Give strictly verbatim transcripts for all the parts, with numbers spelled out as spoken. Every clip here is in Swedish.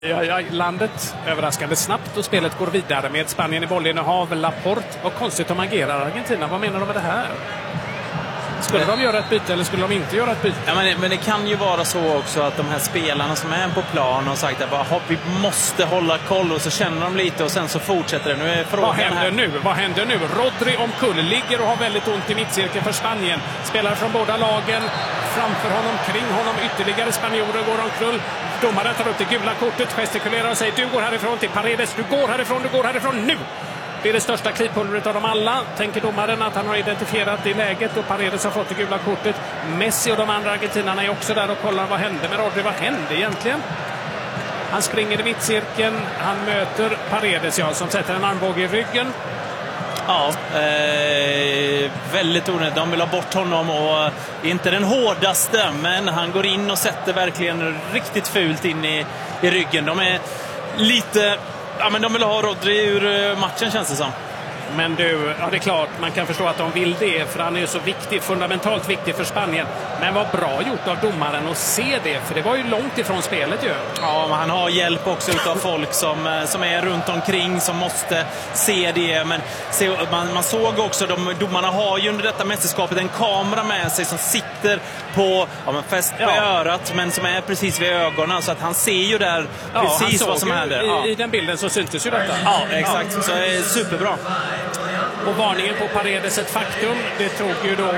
Ja, ja, landet överraskande snabbt och spelet går vidare med Spanien i bollinnehav. Laporte. Vad konstigt om agerar Argentina. Vad menar de med det här? Skulle de göra ett byte eller skulle de inte göra ett byte? Ja, men, det, men det kan ju vara så också att de här spelarna som är på plan har sagt att bara, vi måste hålla koll, och så känner de lite och sen så fortsätter det. Nu är frågan Vad händer här. nu? Vad händer nu? Rodri omkull ligger och har väldigt ont i mittcirkeln för Spanien. Spelar från båda lagen. Framför honom, kring honom ytterligare spanjorer går omkull. Domaren tar upp det gula kortet, gestikulerar och säger du går härifrån till Paredes. Du går härifrån, du går härifrån nu! Det är det största klipulvret av dem alla. Tänker domaren att han har identifierat det läget och Paredes har fått det gula kortet. Messi och de andra argentinarna är också där och kollar vad hände med Rodri. Vad hände egentligen? Han springer i mittcirkeln. Han möter Paredes, ja, som sätter en armbåge i ryggen. Ja, eh, väldigt onödigt. De vill ha bort honom och inte den hårdaste, men han går in och sätter verkligen riktigt fult in i, i ryggen. De är lite... Ja, men de vill ha Rodri ur matchen, känns det som. Men du, ja det är klart, man kan förstå att de vill det, för han är ju så viktig, fundamentalt viktig för Spanien. Men vad bra gjort av domaren att se det, för det var ju långt ifrån spelet ju. Ja, men han har hjälp också utav folk som, som är runt omkring, som måste se det. Men se, man, man såg också, de, domarna har ju under detta mästerskapet en kamera med sig som sitter på, ja, men fäst på ja. örat, men som är precis vid ögonen, så att han ser ju där ja, precis vad som händer. I, ja. I den bilden så syntes ju detta. Ja, exakt. Ja. Så det är superbra. Och varningen på Paredes ett faktum. Det tog ju då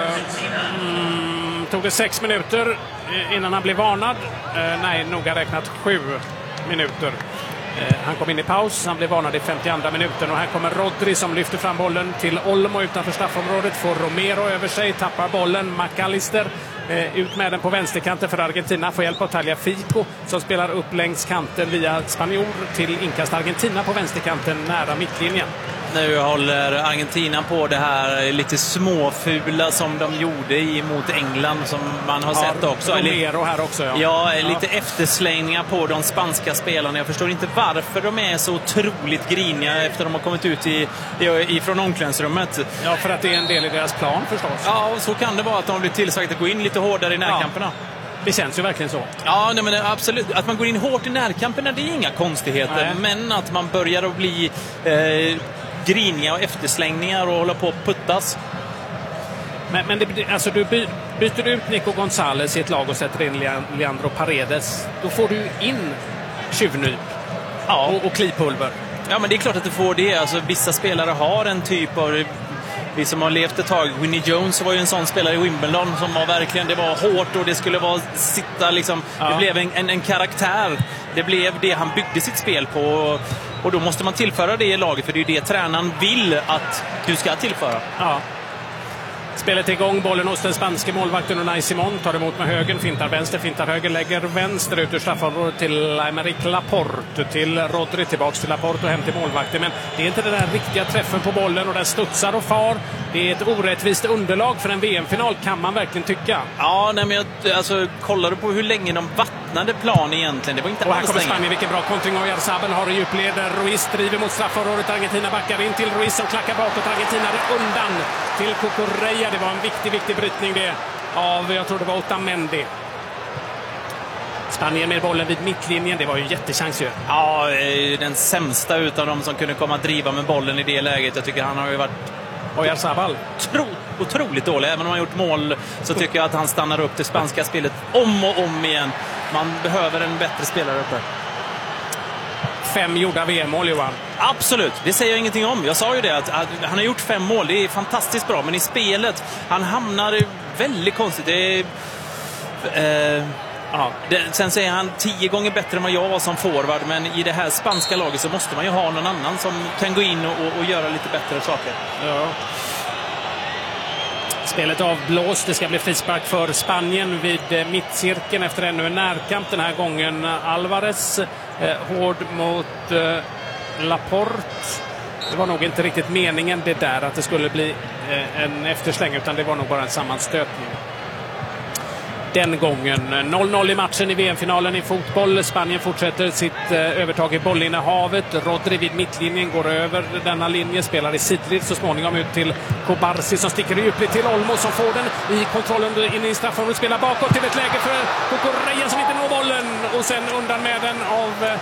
mm, tog det sex minuter innan han blev varnad. Eh, nej, noga räknat sju minuter. Eh, han kom in i paus. Han blev varnad i femtioandra minuten. Och här kommer Rodri som lyfter fram bollen till Olmo utanför straffområdet. Får Romero över sig. Tappar bollen. McAllister eh, ut med den på vänsterkanten för Argentina. Får hjälp av Tagliafico som spelar upp längs kanten via spanjor till inkast Argentina på vänsterkanten nära mittlinjen. Nu håller Argentina på det här lite småfula som de gjorde emot England, som man har ja, sett också. Romero här också, ja. Ja, lite ja. efterslängningar på de spanska spelarna. Jag förstår inte varför de är så otroligt griniga efter de har kommit ut i, i, ifrån omklädningsrummet. Ja, för att det är en del i deras plan förstås. Ja, så kan det vara att de blir tillsagt att gå in lite hårdare i närkamperna. Ja. Det känns ju verkligen så. Ja, nej, men absolut. Att man går in hårt i närkamperna, det är inga konstigheter. Nej. Men att man börjar att bli... Eh, griniga och efterslängningar och hålla på att puttas. Men, men det, alltså du by, byter ut Nico González i ett lag och sätter in Leandro Paredes, då får du in tjuvnyp ja. och, och klipulver. Ja, men det är klart att du får det. Alltså, vissa spelare har en typ av... Vi som har levt ett tag, Winnie Jones var ju en sån spelare i Wimbledon som var verkligen, det var hårt och det skulle vara sitta liksom, ja. det blev en, en, en karaktär. Det blev det han byggde sitt spel på. Och då måste man tillföra det i laget, för det är det tränaren vill att du ska tillföra. Ja. Spelet är igång, bollen hos den spanske målvakten Unai Simon, tar emot med högen, fintar vänster, fintar höger, lägger vänster ut ur straffområdet till Aymeric Laporte, till Rodri, tillbaks till Laporte och hem till målvakten. Men det är inte den där riktiga träffen på bollen och den studsar och far. Det är ett orättvist underlag för en V M-final, kan man verkligen tycka. Ja, nej, men jag, alltså, kollar du på hur länge de vattnade plan egentligen? Det var inte och här alls kommer länge. Spanien, vilken bra kontring av Oyarzabal, har i djupled. Ruiz driver mot straffområdet, Argentina backar in till Ruiz som klackar bakåt, Argentina undan till Cucurella. Det var en viktig, viktig brytning det av, jag tror det var Otamendi. Spanien med bollen vid mittlinjen, det var ju en jättechans ju. Ja, den sämsta utav dem som kunde komma att driva med bollen i det läget. Jag tycker han har ju varit Oyarzabal. Otro, otroligt dålig. Även om han har gjort mål så tycker jag att han stannar upp det spanska spelet om och om igen. Man behöver en bättre spelare uppe. Fem gjorda V M-mål, Johan. Absolut, det säger jag ingenting om. Jag sa ju det, att, att han har gjort fem mål. Det är fantastiskt bra, men i spelet han hamnar väldigt konstigt. Det är... Eh, Ja, det, sen säger han tio gånger bättre än vad jag var som forward, men i det här spanska laget så måste man ju ha någon annan som kan gå in och, och göra lite bättre saker. Ja. Spelet avblåst, det ska bli frispark för Spanien vid mittcirkeln efter ännu en närkamp. Den här gången Alvarez eh, hård mot eh, Laporte. Det var nog inte riktigt meningen det där att det skulle bli eh, en eftersläng, utan det var nog bara en sammanstötning. den gången. noll noll i matchen i V M-finalen i fotboll. Spanien fortsätter sitt eh, övertag i bollinnehavet. Rodri vid mittlinjen går över denna linje, spelar i sidled så småningom ut till Kobarsi som sticker i djupled till Olmo som får den i kontrollen in i straffområdet, spelar bakåt till ett läge för Cucurella som inte når bollen och sen undan med den av